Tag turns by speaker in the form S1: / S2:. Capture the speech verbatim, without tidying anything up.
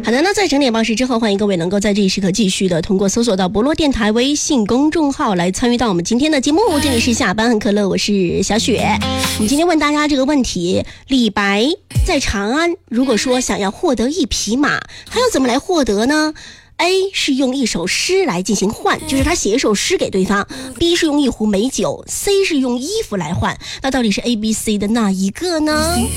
S1: 好的，那在整点报时之后，欢迎各位能够在这一时刻继续的通过搜索到博洛电台微信公众号来参与到我们今天的节目。这里是下班很可乐，我是小雪。我们今天问大家这个问题：李白在长安，如果说想要获得一匹马，他要怎么来获得呢？A 是用一首诗来进行换，就是他写一首诗给对方。 B 是用一壶美酒， C 是用衣服来换。那到底是 A B C 的哪一个呢？